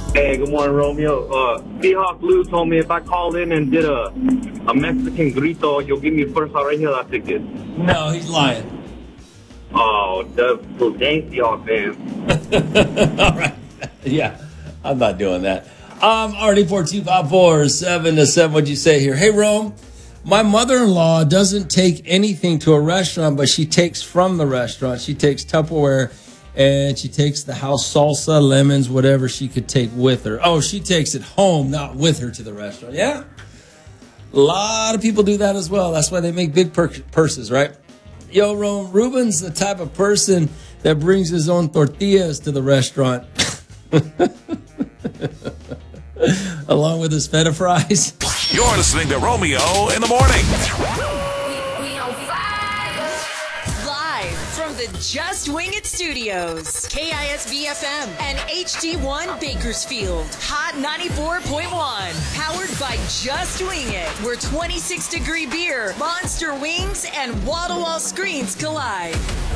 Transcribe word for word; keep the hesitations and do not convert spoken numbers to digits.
Hey, good morning, Romeo. Uh, Seahawk Lou told me if I called in and did a a Mexican grito, you'll give me first Arregio ticket. No, he's lying. Oh, the the dang Seahawk fan. All right. Yeah, I'm not doing that. Um, R D four two five four seven to seven. What'd you say here? Hey, Rome. My mother-in-law doesn't take anything to a restaurant, but she takes from the restaurant. She takes Tupperware, and she takes the house salsa, lemons, whatever she could take with her. Oh, she takes it home, not with her to the restaurant. Yeah. A lot of people do that as well. That's why they make big pur- purses, right? Yo, Rome, Ruben's the type of person that brings his own tortillas to the restaurant. Along with his feta fries. You're listening to Romeo in the Morning. Live from the Just Wing It Studios. K I S V F M and H D one Bakersfield. Hot ninety-four point one. Powered by Just Wing It. Where twenty-six degree beer, monster wings, and wall-to-wall screens collide.